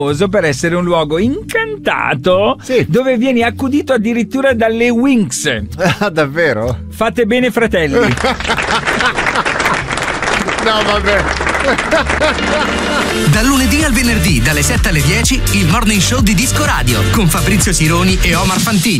per essere un luogo incantato, sì, dove vieni accudito addirittura dalle Winx. Ah, davvero? Fate bene, fratelli. No, vabbè. Dal lunedì al venerdì, dalle 7 alle 10, il Morning Show di Disco Radio con Fabrizio Sironi e Omar Fantini.